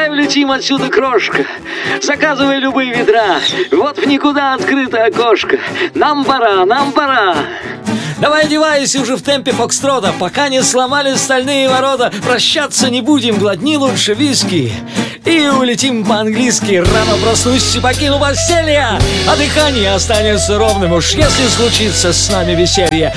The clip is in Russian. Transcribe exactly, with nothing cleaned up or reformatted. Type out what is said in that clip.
Давай влетим отсюда, крошка. Заказывай любые ведра. Вот в никуда открыто окошко. Нам пора, нам пора. Давай одевайся уже в темпе фокстрота, пока не сломали стальные ворота. Прощаться не будем, глотни лучше виски и улетим по-английски. Рано проснусь и покину постель я, а дыхание останется ровным. Уж если случится с нами веселье,